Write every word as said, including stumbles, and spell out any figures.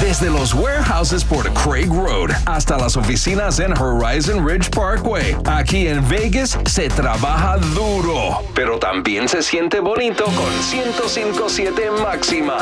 Desde los warehouses por Craig Road hasta las oficinas en Horizon Ridge Parkway. Aquí en Vegas se trabaja duro, pero también se siente bonito con ciento cinco punto siete Máxima.